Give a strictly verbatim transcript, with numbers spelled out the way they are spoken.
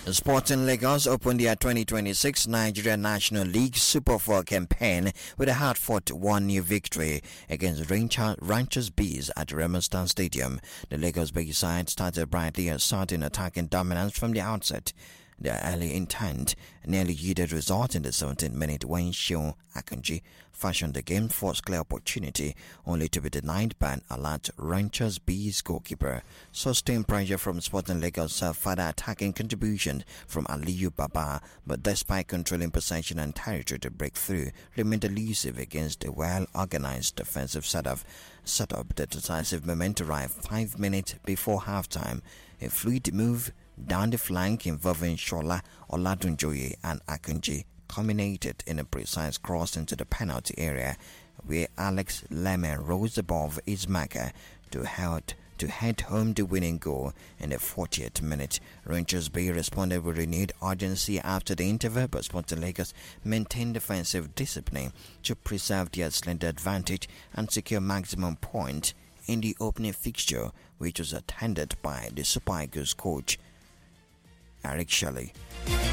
Sporting Lagos opened their twenty twenty-six Nigeria National League Super four campaign with a hard-fought one-nil victory against Ranchers Bees at Remustan Stadium. The Lagos-based side started brightly, asserting attacking dominance from the outset. Their early intent nearly yielded result in the seventeenth minute when Seun Akanji fashioned the game forced clear opportunity, only to be denied by an alert Ranchers Bees goalkeeper. Sustained pressure from Sporting Lagos saw further attacking contribution from Aliyu Baba, but despite controlling possession and territory to break through, remained elusive against a well-organized defensive setup. Set up the decisive moment arrived five minutes before halftime. A fluid move down the flank involving Shola Oladunjoye and Akanji culminated in a precise cross into the penalty area, where Alex Lemon rose above his marker to head to head home the winning goal in the fortieth minute. Rangers Bay responded with renewed urgency after the interval, but Sporting Lagos maintained defensive discipline to preserve their slender advantage and secure maximum point in the opening fixture, which was attended by the Super Eagles coach Eric Shelley.